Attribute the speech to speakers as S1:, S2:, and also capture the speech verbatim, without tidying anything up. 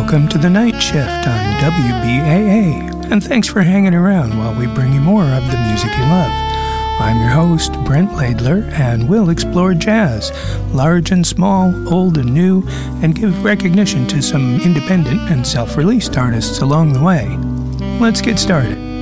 S1: Welcome to the Night Shift on W B A A, and thanks for hanging around while we bring you more of the music you love. I'm your host, Brent Laidler, and we'll explore jazz, large and small, old and new, and give recognition to some independent and self-released artists along the way. Let's get started.